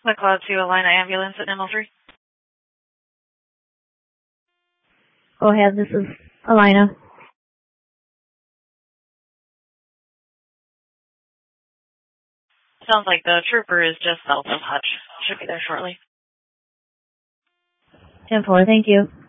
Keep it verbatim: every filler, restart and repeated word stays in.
McLeod to Alina Ambulance at N L three. Go ahead, this is Alina. Sounds like the trooper is just south of Hutch. Should be there shortly. ten four, thank you.